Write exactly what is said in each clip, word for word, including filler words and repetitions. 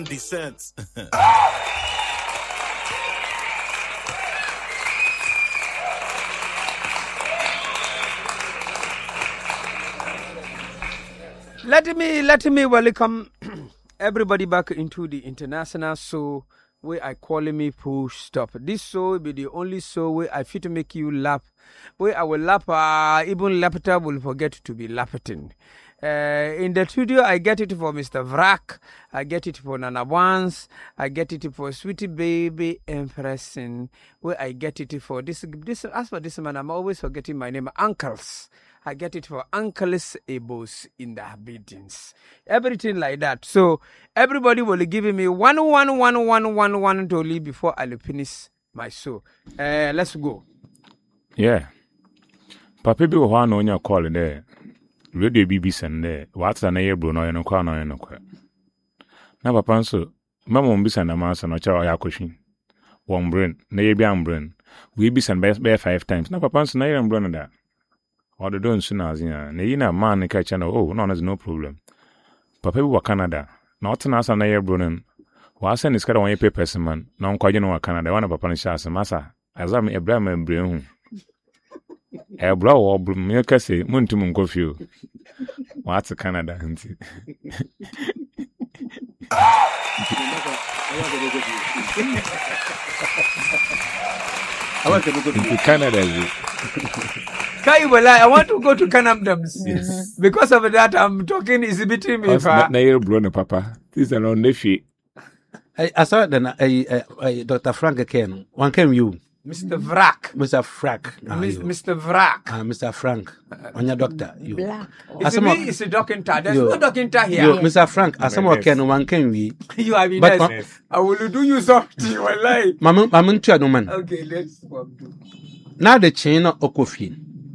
Descent. Let me let me welcome everybody back into the international show where I call me push stop. This show will be the only show where I fit to make you laugh. Where I will laugh, uh, even laughter will forget to be laughing. Uh, in the studio, I get it for Mister Vrak, I get it for Nana Wans, I get it for Sweetie Baby Empressing, where I get it for this. This as for this man, I'm always forgetting my name, Uncles. I get it for Uncles Abos in the buildings. Everything like that. So everybody will give me one, one, one, one, one, one to leave before I finish my show. Uh, let's go. Yeah. Papa bi wo no nya call there. Radio B B S there. What's na ye bro no ye no kwa no ye no kwa. Na papa nso mama mbisa na ma so no cha ya kwhwin. Won brain na ye bi am brain. We bi san be five times. Na papa nso na ye am brain da. Or the don't soon as ya. Na yina man ka channel. Oh, no, there's no problem. Papa bi wa Canada. Na otina asa na ye bro nen. Wa send is kada one papers man. Na nkwaje no wa Canada. Wana papa no sha asa masa. Azam Abraham Abraham. Ebra wo bro me ka say muntum nkofio. Wa to Canada nti. I want to go to Canada. I want to go to Canada. Yes. Because of that, I'm talking exhibiting me. Na your brother, Papa. This is around the feet. I saw that Doctor Frank Ken. One came you. Mister Vrak. Mister Frank. Mister Vrak. Uh, Mister Frank. On your doctor. You. Black. It's a, it's a doctor. There's no doctor here. Yo, Mister Frank, as someone can one can we. You have been nice. I will do you something. Wallahi. Mama, Mama, two no man. Okay, let's now the chain of Okofin.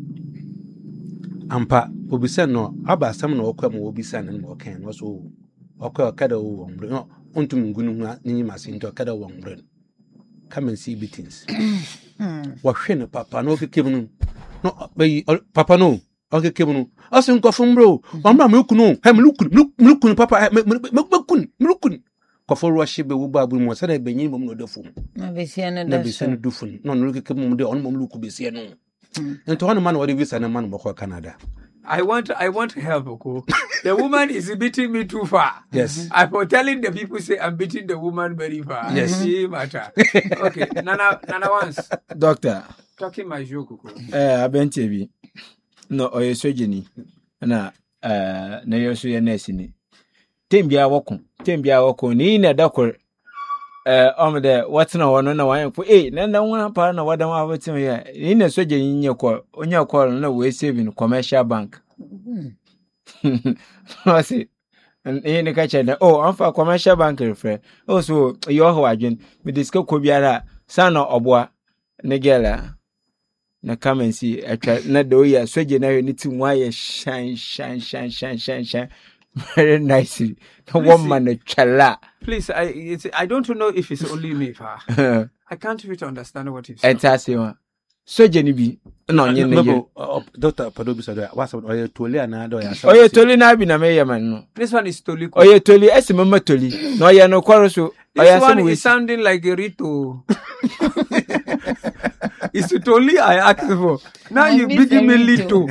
Ampa, Obisa no, Abba, some no come Obisan and Mokan was all. Oka Kada won, no, untum Gunu Nimas into a Kada won brain. Come and see beatings. What shin, Papa, no, Kibunu. No, by Papa, no, okay, Kibunu. Us in Coffin, bro. One man, look, no, I'm looking, look, look, Papa, Mukun, Mukun. Coffin worship the Wubabu was said, I be you, no, the phone. Never see another. Never send a dufun. No, look at the on Muluku be seen. And to one man, what if a man of Canada? I want, I want help, Oko. The woman is beating me too far. Yes. I'm for telling the people say I'm beating the woman very far. Yes. See matter. Okay. Nana, Nana once. Doctor. Talking my joke, Oko. Eh, abentebi. No, oye surgery. Na, eh, na yosu ye nurse ni. Tembia woko. Tembia woko. Ni na dako. Eh, om de what's na wono na wan ko eh na na won pa na wadan wa wetin ya ni na soje nyi ko onya ko na we saving commercial bank no say eh ne ka chena oh am fa commercial bank refer oh so yo ho adwen me diska ko biara sana oboa ne gela na come and see atwa na do ya soje na ni ti wa ye shine shine shine shine shine shine very nicely. One man chala. Please, I it's, I don't know if it's only me, fa. I can't really understand what he's saying. Entasio. So Jenny no no Doctor Padobisa what's what oye toli ana do ya. Oye toli na bi na me man no. This one is toli. Oye toli ese mama toli. No ya no kwaro so. This one is sounding like a Rito. It's totally I asked for. Now you begin me little.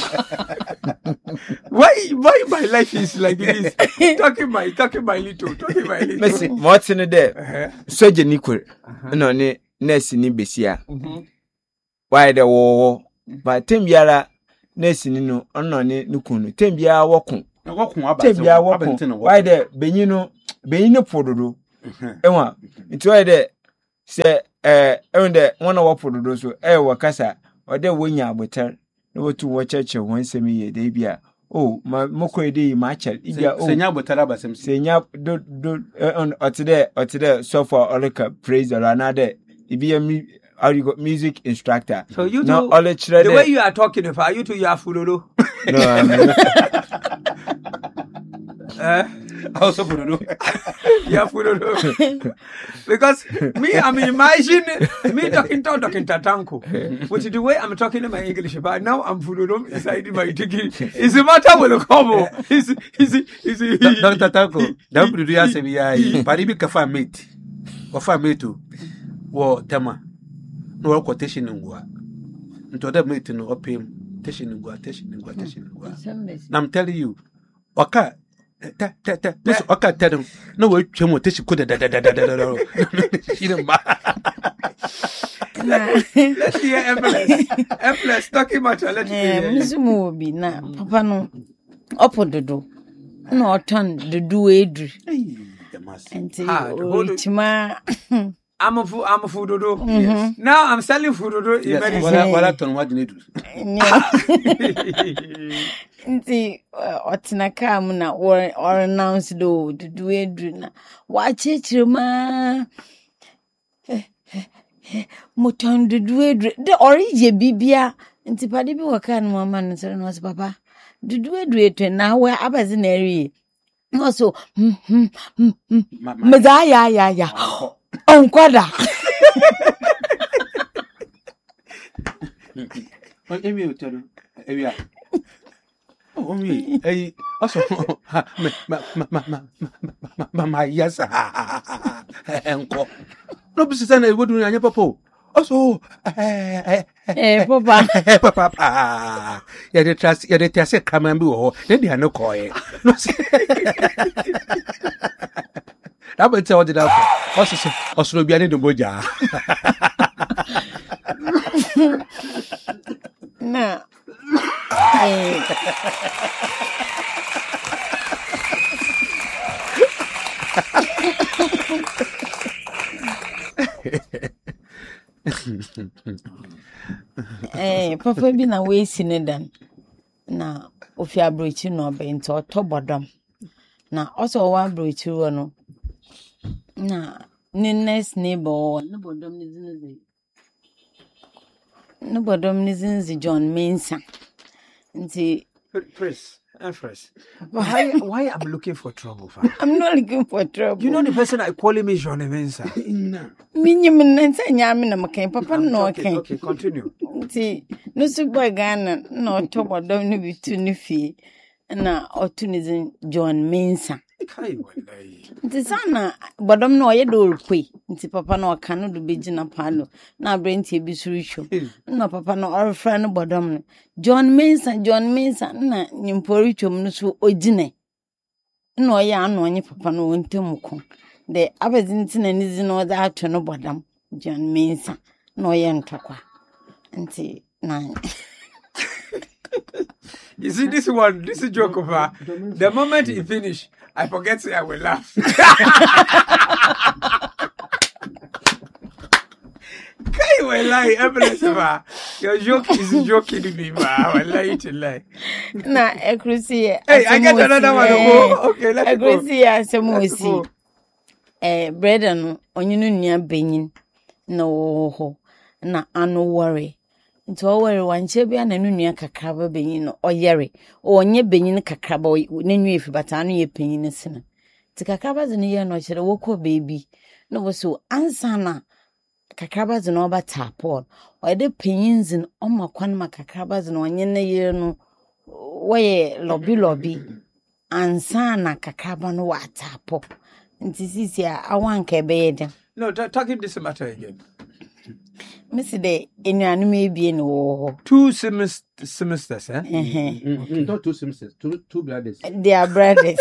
Why why my life is like this? Talking my talking my little, talking my little. Messi, what's in there? Surgeon Nikur. No, ne nurse ni besia. Why the war? But tembiara nurse ni no ono ne nukunu. Tembiara wokun. Wokun aba. Tembiara wokun. Why the benyino benyino pododo. Ewa, it's why the say eh and the one of pododo so eh wakasa or the wonya abotar. No to watch church one semi ye dey bia. Oh, my moko dey ma church. Ibia oh. Senya botara basem. Senya do do on otide otide so for olika praise or another. Ibia me how you got music instructor. So you no, two, the there. way you are talking about you two you are fulolo. No, I mean. uh, I also put it. Yeah, Fudodo. Because me, I'm imagining me talking to talking to Tanko, which is the way I'm talking in my English. But now I'm Fudodo inside my ticket. Is the matter with the combo? Is is is Doctor Tanko? Don't do ya say ya. Paribi kafa mate. Kafa mate. Wo tema. No quotation ngwa. Nto da mate no opem. Quotation ngwa, quotation ngwa, quotation ngwa. I'm telling you. Waka ta ta ta this waka tell them no we twem what she could da da da da da da she don't let's hear M plus M plus talking about let's hear Mizumu bi na papa no opododo na oton dudu edru enti otima I'm a food, I'm a food dodo. Yes. Now I'm selling food dodo. Yes. What I what I turn what you need. Nti otina kam na or or announce do do edu na wa chechire ma moton do edu de orije bibia nti pade bi waka no mama no so no papa do edu etu na wa abazi na eri no so meza ya ya ya onkwada o emi o tero ewi a o mi eh aso ma ma ma ma ma ma yasa enko no bi sisa na e wodu anya papa aso eh eh papa papa ya de trust ya de tase kama bi wo ho de dia no koye no se Aba tell the doctor. Also, also be any boja. Na. Eh, papa bi na we sinedan. Na ofi abrochi no be nti otobodom. Na also wa abrochi wo no. Na ne next neighbor no bodom ni zinzi no bodom ni zinzi John Mensa nti Chris and Chris why why I'm looking for trouble fa I'm not looking for trouble. You know the person I call him is John Mensa. Minyim nansa nyame na makan papa no okay, okay continue nti no so boy Ghana na oto bodom ni bitu ni fie na otu ni zin John Mensa kai wallahi nti sana bodom no ye do rukwe nti papa no aka no do begina palo na brenti ebi suricho na papa no orfra no bodom no John Mensa John Mensa na nyimporicho no so ogine na oye anu onye papa no wontemuko de abezinti na nizi no da ato no bodom John Mensa na oye ntokwa nti na You see this one, this is joke over. The moment he finish, I forget to say I will laugh. Kai will lie, Emily. Your joke is joking me, ma. I will lie to lie. Na ekrusi. Hey, I get another one. Oh, okay, let's go. Ekrusi asemusi. Eh, brother no, onyinu nia benyin na wo ho na anu worry. Nti o were wanche bia na nunua kakraba benyin no oyere onye benyin kakraba nenwu efi bata anu ye penyin sene ti kakraba ze ne ye no kire woko baby no wo so ansa na kakraba ze no ba tapon o de penyin zin o makwan ma kakraba ze no onye ne ye no woye lobby lobby ansa na kakraba no wa tapo nti sisi a awanka be ye. No, talking this matter again. Miss de enuanu me bie no wo two semesters semesters eh eh not two semesters two two brothers they are brothers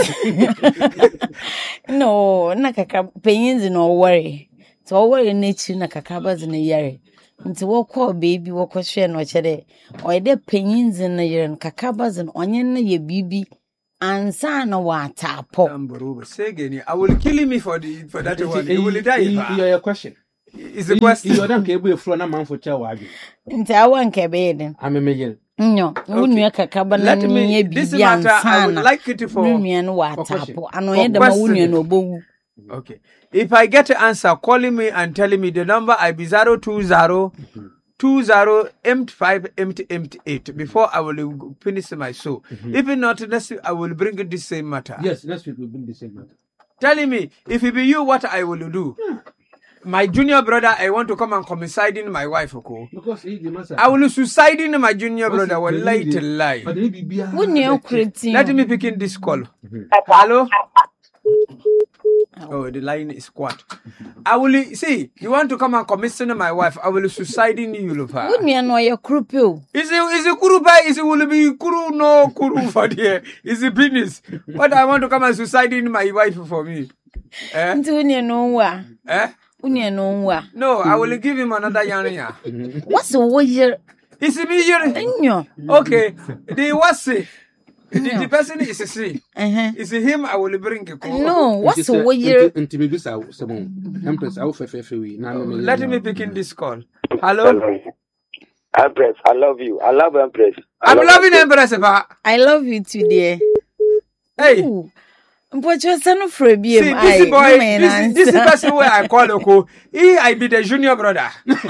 no na kaka penyinzi no worry so worry na chi na kaka bazi na yare nti wo call baby wo ko hwe no kire o de penyinzi na yare kaka bazi onye na ye bibi ansa na wa tapo Tamburuba say again I will kill me for the for that one you will die. Your question is the question you don't care for na man for chawa nti awanka be den amemegel nyo wonu kaka ba na nye bibi ansa I would like it for nua no wa tapo ano ye da ma wonu no obowu. Okay, if I get an answer calling me and telling me the number I be zero two zero two zero empty five empty empty eight before I will finish my show. Mhm. If not, next week I will bring the same matter. Yes, next week we'll bring the same matter. Telling me if it be you, what I will do. My junior brother, I want to come and commisside in my wife. Okay? Because he the master. I will suicide in my junior brother. Will lie to lie. But he be be. Wouldn't you creating? Let me pick in this call. Mhm. Hello. Oh, the line is quiet. I will see. You want to come and commission my wife? I will suicide in you, Lupa. Wouldn't you know your croupier? Is it is it kuru by? Is it will be kuru no kuru for the? Is it penis? But I want to come and suicide in my wife for me. Eh? Wouldn't you know what? Eh? Wouldn't you know what? No, I will give him another yarn. What's the way? Is it me? Here? No. Okay. The what's it? The, the person is a see. Uh-huh. Is it him? I will bring a call. No, what's the way? Until maybe so some Empress. I will fair we. Let me pick in this call. Hello. Empress, I love you. I love Empress. I I'm love loving Empress. Empress. Papa. I love you too, dear. Hey. Ooh. But you're son of a See, this boy, this, this person where I call Oko, he I be the junior brother.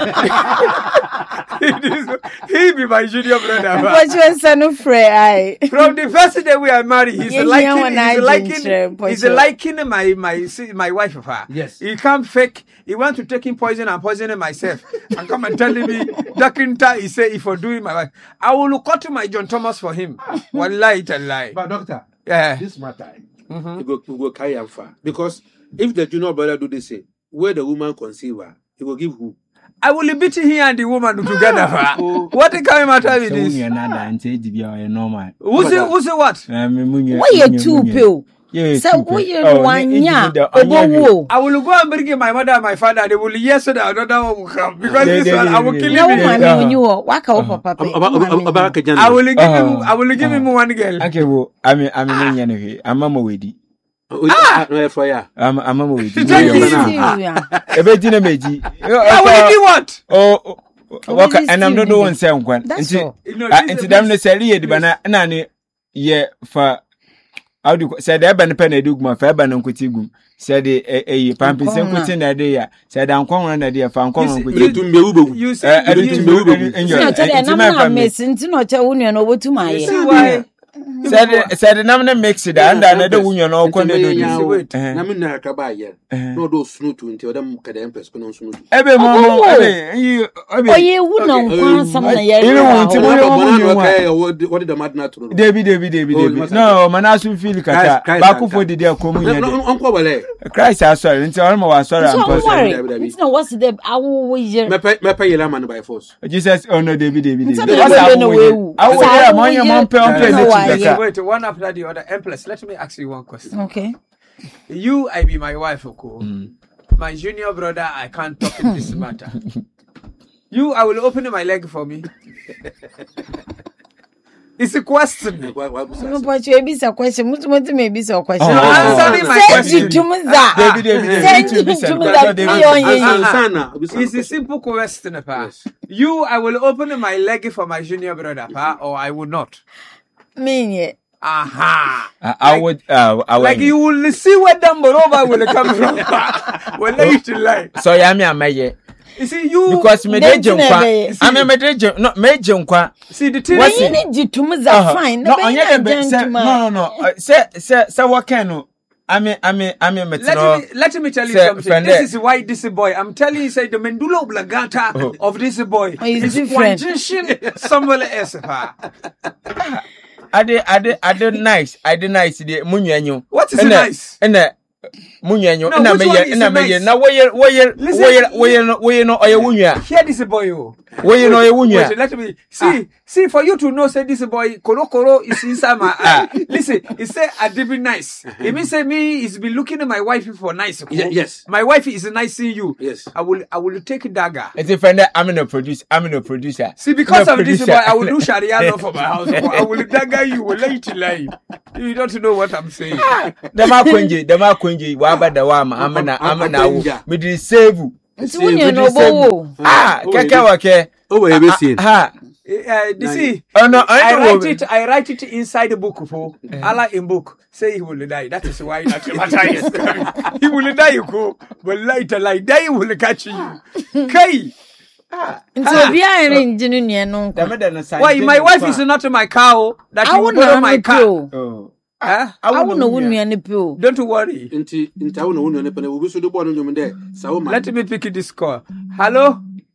he be my junior brother. But you're son of a From the first day we are married, he's Yeah, liking, yeah, when I he's liking, drink, but he's you- liking my my my wife of her. Yes. He can't fake. He want to take him poison and poisoning myself and come and telling me Dakinta he say if for doing my wife, I will cut my John Thomas for him. One lie, a lie. But doctor, Yeah. this matter, Mhm. he go he go carry am far because if the junior brother do this, say where the woman conceive her, he will give who? I will beat he and the woman together. Oh. What the kind of matter with So this? we are not and say to be our normal. Who's it? Who's it? What? Why you two pill? Yeah, So two we pill. are Oh, one ne- ya. ne- the- Obo onion- wo. I will go and bring my mother and my father. They will yes and another one will come because They- this they- one I will they- kill they- No him. Yeah, man, yeah. when you walk out, papa. About I will give him. Uh, I will give him one girl. Okay, well, I mean, I mean, you know, I'm a moody. Ah, no for ya. I'm I'm a moody. Tell you Everything this. a meji. I will give what? Oh, What okay, is and I'm not still the one saying one. That's all. You know, Ah, this into is them the the best- sally the bana nani ye for how do you say the ban pen edugma for ban nkutigu said the eh pampi sen kuti na de ya said an kon na de ya fa kon You see- nkuti you- Tu me ubo. You see, eh you, edu you, me ubo See, I tell you, I'm not missing to not tell you no what to my. you see why? said said nam na mix it and another unyo no kon de do you wait. Na me na ka ba ye. No do sunu tu nti odam ka the Empress ko no sunu tu. ebe mo mo ebe you Oh, ebe you wouldn't want some of You know what, your. Timothy? Bona Bona bona mo ka what what the madna to. David David David Oh, David must no manasu feel kata Christ, ba ku Christ, fo de dia ko mu No nya no onko wale. de Christ asori nti on mo wa asori So am don't person worry. David, David. It's not what's the I will year. Me pe me pe yela man by force. Jesus oh no David David Nti David na What's ebe that na we wewu. I will Sa hear awo mo nya mo year. pe on pe No, ne why, chika Wait, one after the other. Empress, let me ask you one question. Okay. You, I be my wife, Oko. My junior brother, I can't talk in this matter. You, I will open my leg for me. It's a question. No, but you be a question. Much more to maybe so question. Oh, oh, answering my Send question. you to me that. David David David Send to you be to sent me but that. David Be on Ah, ye. ah, Sana. It's a simple question, pa. Yes. You, I will open my leg for my junior brother, pa, or I will not. Mean ye. Aha. I I would uh I Like would you will see where the Morova will come from. When they used to lie. so ya me amaye You see, you because me Then de to nkwa never- I me me de no me je nkwa see the thing. What's You is- it? need you to me that fine. no The onye man de be say no no no uh, say say say what can no I mean I mean I mean Let metino me let me tell you Say, something. friend, This is why this boy. I'm telling you, say the medulla oblongata Oh. of this boy Oh, he's is different. conjunction somewhere else. pa. I did I did I did nice I did nice the munyanyo What is nice? and munyanyo No, na which me one ye is na me ye nice? na woye woye Listen, woye woye no woye no oye wunya Hear this boy. Oh. woye no oye Wait, wunya let me see. See, for you to know, say this boy, koro koro is inside my eye. Listen, he say I did be nice. It means say me is be looking at my wife for nice. Ye- yes. My wife is nice seeing you. Yes. I will I will take a dagger. it's a friend that I'm in a producer I'm in a producer See, because I'm a of this boy, producer. I will do Sharia law for my house. I will dagger you, will let you lie. You don't know what I'm saying. dem akwenje dem akwenje wa abada wa ma amana amana wo me di save It's when you know bo. ah Oh, keke yeah. wake Oh, we be seen. ha Uh, you see, oh no I I write know it. I write it inside the book. For Allah in book say he will die. That is why that matter is coming. He will die. You go, but later like die will catch you. Kai, Ah, Nti obi a ere nje no nua no the nkwa. mother no sign. Why, my wife is not in my car, that you Awo will na borrow my no car. pio. Oh. Huh? Awo na wo nua ne pio. Don't worry. Nti nti awo na wo nua ne pene obi so do bɔ no ndwom dɛ sa wo ma. Let me pick this call. Hello?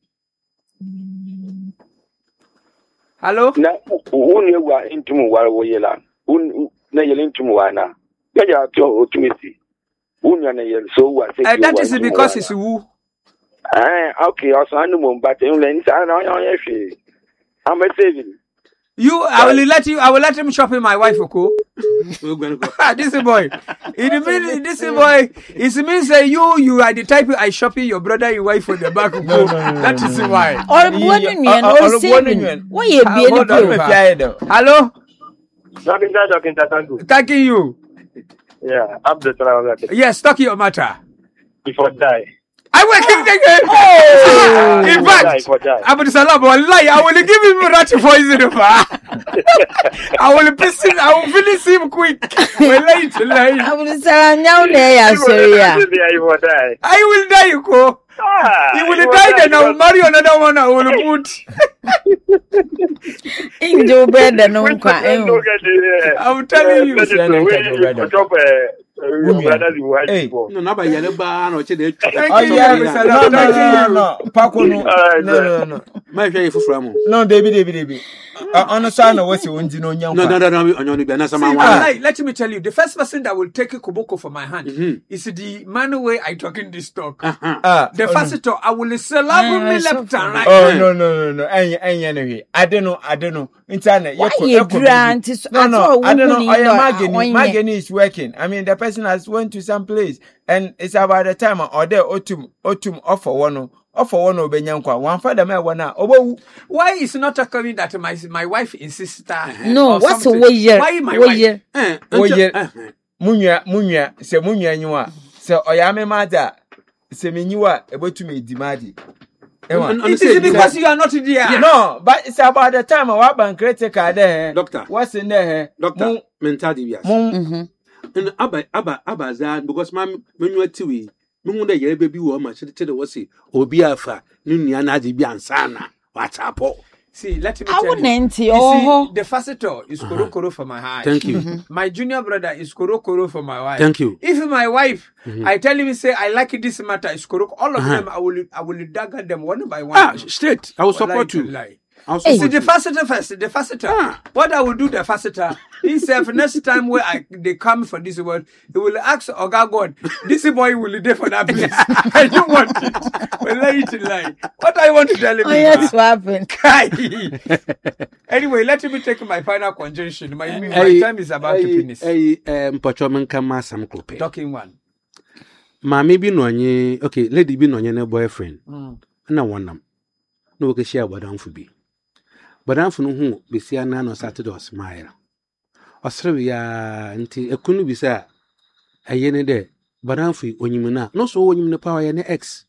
Hello? Na wonu ewa intumu ware wo yela. Un na yele intumu wa na. Ya ya to otumisi. Wonu na yele so wa say. Uh, that is because it's who. Eh, okay, also anu mo but you learn say na on your she. I'm a saving. You, I will let you, I will let him shop in my wife, okay? This boy. It means, this boy, it means that you, you are the type I shop in your brother, your wife for the back. No, no, no, that is why. Or boarding nua no saving. Why you be Hold on, pio? Hello? Talking to talking to thank you. Thanking you. Yeah, Abdul Salam. Yes, talk your matter. Before die. I will keep the oh! In fact, Abdul Salam, wallahi, I will give him rat poison. I will piss him, I will finish him quick. Wallahi, wallahi. Abdul Salam now dey ya sorry ya. I will die, you go. He will die, then I will marry another one. I will put. Injo brother no nkwa. I'm telling you. Hey, No na ba yele ba na o che de. oh yeah, no, no, no, no, Paco, no, no, no, no. Ma hwe ye fufura mo. No, David, David, David. On so na wasi wonji no nya No no nkwa. no no onyo ni bia na sama See, wa. wallahi, let me tell you, the first person that will take a koboko from my hand Mhm. is the man way I talk in this talk. Ah, The oh, first I will salam me left and right. oh no, no, no, no. Enya enya no hwe. I don't know, I don't know. Internet, Why you grant is No, no, I don't know. I am Magani. Magani. Magani is working. I mean, the person has went to some place, and it's about the time or there otum otum offer one offer one obenyankwa. One father me one na obo. Why is not occurring that my my wife insists that? No, or what's a something? way year? Why my Way wife? year? Eh. Oh yeah. Munya munya se munya nyiwa. Se oyame mada se menyiwa ebotumi dimadi. Ewa. And- It is because you are not there. No, but it's about the time I ban critical there. Doctor. What's in there? Doctor, mental deviance. Mun Mhm. And aba aba aba za because ma menyu atiwi. Mungu da yere bebi wo ma chede chede wo se obi afa ni nua na ade bi ansa na watapo. See, let me I tell you. wouldn't. You Oh. see, the facilitator is koro koro for my eyes. Thank you. My junior brother is koro koro for my wife. Thank you. If my wife, I tell him say I like this matter, is koro. All of Uh-huh. them, I will I will dagger them one by one. Ah, straight. I will support Wallahi you. tallahi. I'll See support the you. facilitator first, the facilitator. Ah. What I will do, the facilitator. He said, next time where I they come for this word, he will ask Oga God, this boy will be there for that place. I don't want it. Wallahi tallahi. What I want to tell him Oh is yes, that- what happened? Kai. Anyway, let me take my final conjunction. My, my Hey, time is about to hey, finish. Hey, eh mpacho menka ma sam klope. Talking one. Maame bi no onye, okay, lady bi no onye ne boyfriend. Mm. Na wonam. No ke share bodanfo bi. Bodanfo no hu besia na no Saturday o smile. Osre ya nti ekunu bi sa aye ne de bodanfo onyim na. No so onyim ne pa ye ne ex.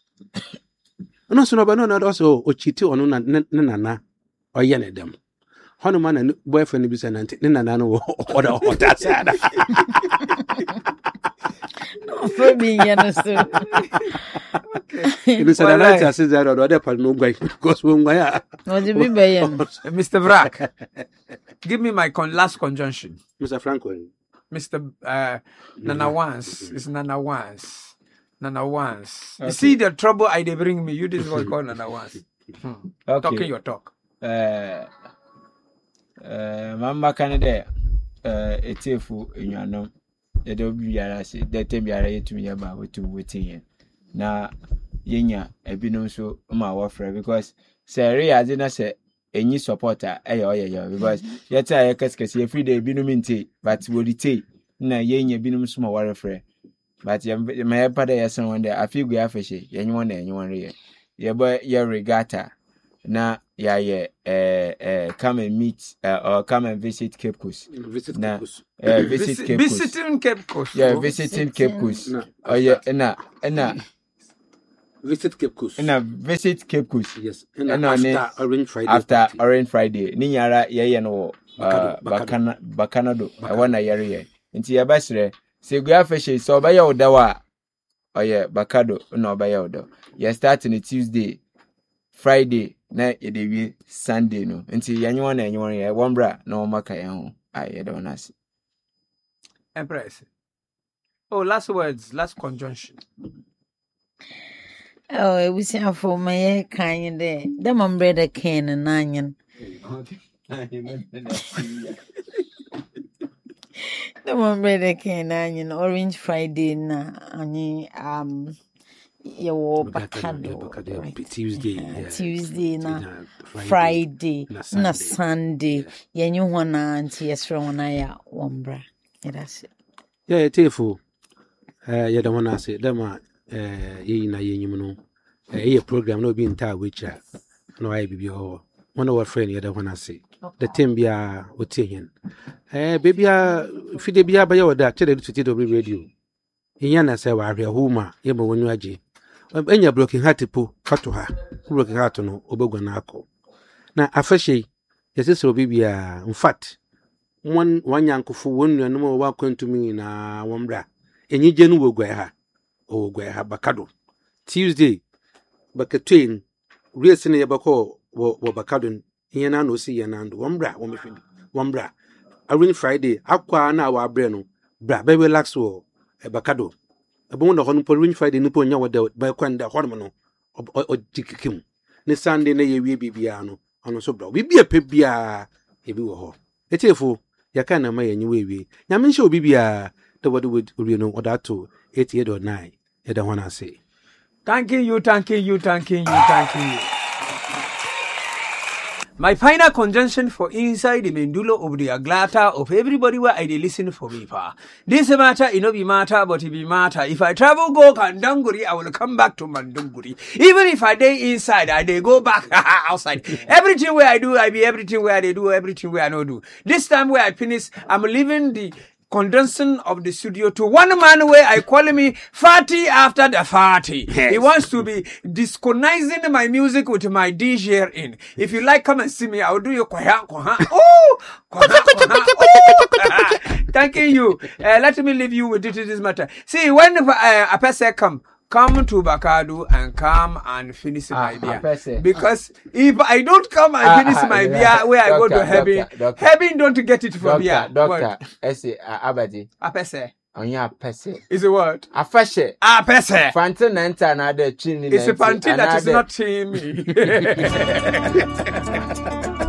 No so no ba no na do so o chiti ono na ne nana oye ne dem. Hono ma na boyfriend bi sa na nti ne nana no oda oda sa da. For me, you know, so. It is an alliance as is there or other part no guy because when why What do you mean by him? Mister Brack, give me my con- last conjunction. Mister Franco. Mister Uh, Nana once. It's Nana once. Nana once. You Okay. see the trouble I they bring me. You this one called Nana once. Hmm. Talking okay. your talk. Eh eh mama kan de eh etiefu enwanom ye de obi biara se de tem biara yetumi ya ba wetu wetin na yenya ebinom so ma wafre because say reaze na say enyi supporter eh yo ye because yeta ye keskese every day ebinom nti but we dey na yenya ebinom so ma warefre but ye ma pada ye sen one day afigu afehye yenyi one yenyi one re ye boy ye regatta na yeah yeah uh, uh come and meet uh, or come and visit Cape Coast. Visit Nah. Campus. Uh, visit Visit- Cape Coast. visiting Cape Coast. Yeah, Oh. visiting Cape Coast. Nah. Oh yeah, na na Visit Cape Coast. na visit Cape Coast. Yes. And And on after it- Orange Friday. After party. Orange Friday, ni nyara ye ye no Bakado, uh Bakado. bakana bakanado. I want na yare ye. Nti ya basre se gu afehye so obaya odawa. Oh yeah, bakado na obaya odo. You start on a Tuesday Friday na yɛde wie Sunday no nti yɛnyɛ wɔn na yɛnyɛ wɔn yɛ wɔn bra na wɔn maka yɛn ho a yɛde wɔn ase. Empress. Oh, last words, last conjunction. Oh, it was here for my kind there. The mom bread a cane and onion. The mom bread a cane onion, Orange Friday na any um your Bacado. Tuesday, Tuesday na Friday na Sunday. Yenyu one auntie yes from na one bra. That's it. Yeah, tefu. Uh, yeah, the one I say, them are, uh, ye na ye, you know, a program no be in town which, uh, no, I be your one of our friend, yeah, the one I say, the team be a Otian. Eh, baby, uh, Fide be a by your that, tell it to T W radio. In Yana say, I hear Huma, Yama when you are G. When you're broken heart to pull, cut to her, broken heart to no, Oboganako. Now, a fashe, yes, this will be a fat. One, one young for one, no more welcome to me na one bra. And you genu will go ha, or go ha Bacado. Tuesday, Bacatwin, real senior Baco, or Bacadon, Yana no see and one bra, one friend, one bra. A ring Friday, Aqua now our breno, bra, baby laxo, a Bacado. A bone of Honor ring Friday, Nipon Yawa, by Quanda Hormono, or Jikim. Ne Sunday, nay, we be piano, on a sobra. We be a pebia, if you were. It's a fool, Yakana may and you way. Yamin show be a. The word would you know or that to eight year or nine. I don't wanna say. Thanking you, thanking you, thanking you, thanking you. My final conjunction for inside the medulla of the oblongata of everybody where I listen for me, pa. This matter, it no be matter, but it be matter. If I travel go Kandanguri, I will come back to Mandunguri. Even if I day inside, I day go back outside. Everything where I do, I be everything where they do, everything where I no do. This time where I finish, I'm leaving the condensing of the studio to one man where I call me Fatty after the Fatty. Yes. He wants to be disconizing my music with my D J in. If you like, come and see me. I'll do your kwaha kwaha. Oh, kwaha, kwaha. Oh. Thanking you. Uh, let me leave you with this matter. See, when uh, a person come, come to Bacado and come and finish ah, my beer. Because if I don't come and ah, finish ah, my yeah. beer where doctor, I go to heaven, doctor, doctor. heaven don't get it from doctor, beer. Doctor, Ese, Abadi. Apese. Onya apese. Is a word? Afeshe. Apese. Fantin enter another chin. It's a panty that is not me.